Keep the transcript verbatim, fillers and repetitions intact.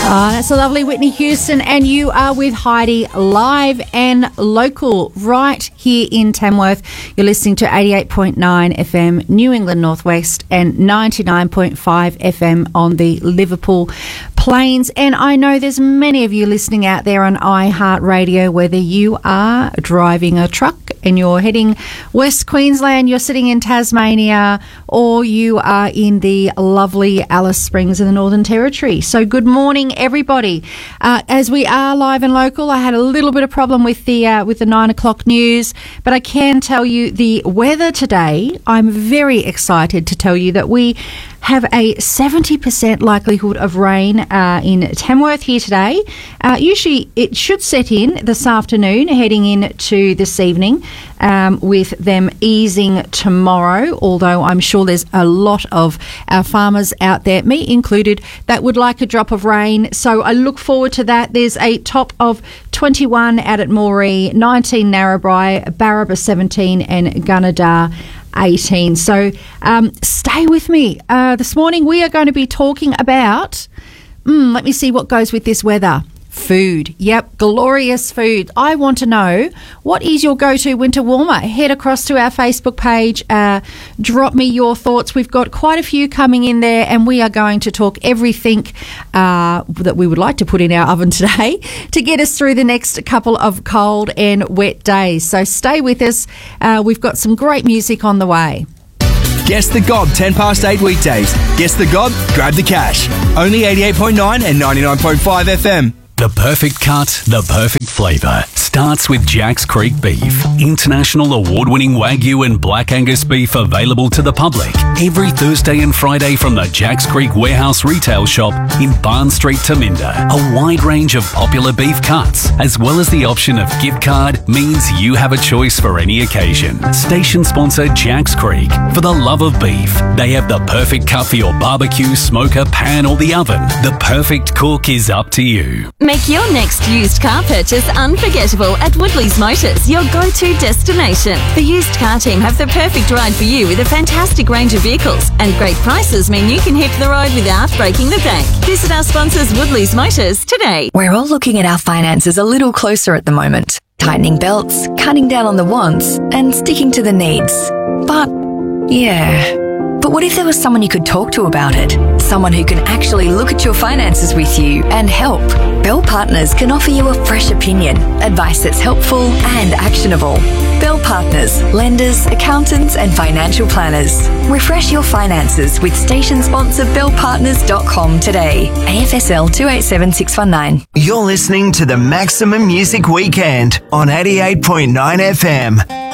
Oh, that's a lovely Whitney Houston, and you are with Heidi live and local right here in Tamworth. You're listening to eighty-eight point nine F M New England Northwest and ninety-nine point five F M on the Liverpool Plains. And I know there's many of you listening out there on iHeartRadio, whether you are driving a truck and you're heading West Queensland, you're sitting in Tasmania, or you are in the lovely Alice Springs in the Northern Territory. So good morning, everybody. Uh, as we are live and local, I had a little bit of problem with the uh, with the nine o'clock news, but I can tell you the weather today. I'm very excited to tell you that we have a seventy percent likelihood of rain uh, in Tamworth here today. Uh, usually it should set in this afternoon, heading into this evening, um, with them easing tomorrow, although I'm sure there's a lot of our farmers out there, me included, that would like a drop of rain. So I look forward to that. There's a top of twenty-one out at Moree, nineteen Narrabri, Barraba seventeen and Gunnedah eighteen. So um, stay with me. Uh, this morning we are going to be talking about, mm, let me see what goes with this weather. Food. Yep, glorious food. I want to know, what is your go-to winter warmer? Head across to our Facebook page. Uh, drop me your thoughts. We've got quite a few coming in there, and we are going to talk everything uh, that we would like to put in our oven today to get us through the next couple of cold and wet days. So stay with us. Uh, we've got some great music on the way. Guess the Gob, ten past eight weekdays. Guess the Gob, grab the cash. Only eighty-eight point nine and ninety-nine point five F M. The perfect cut, the perfect flavour starts with Jack's Creek Beef. International award-winning Wagyu and Black Angus beef available to the public every Thursday and Friday from the Jack's Creek Warehouse retail shop in Barn Street, Taminda. A wide range of popular beef cuts, as well as the option of gift card, means you have a choice for any occasion. Station sponsor Jack's Creek. For the love of beef, they have the perfect cut for your barbecue, smoker, pan or the oven. The perfect cook is up to you. Make your next used car purchase unforgettable at Woodley's Motors, your go-to destination. The used car team have the perfect ride for you with a fantastic range of vehicles, and great prices mean you can hit the road without breaking the bank. Visit our sponsors Woodley's Motors today. We're all looking at our finances a little closer at the moment, tightening belts, cutting down on the wants, and sticking to the needs. But, yeah... But what if there was someone you could talk to about it? Someone who can actually look at your finances with you and help. Bell Partners can offer you a fresh opinion, advice that's helpful and actionable. Bell Partners, lenders, accountants and financial planners. Refresh your finances with station sponsor bell partners dot com today. A F S L two eight seven six one nine. You're listening to the Maximum Music Weekend on eighty-eight point nine F M.